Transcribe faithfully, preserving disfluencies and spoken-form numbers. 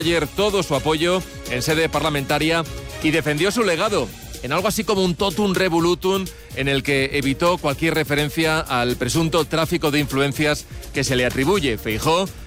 Ayer todo su apoyo en sede parlamentaria y defendió su legado en algo así como un totum revolutum en el que evitó cualquier referencia al presunto tráfico de influencias que se le atribuye. Feijóo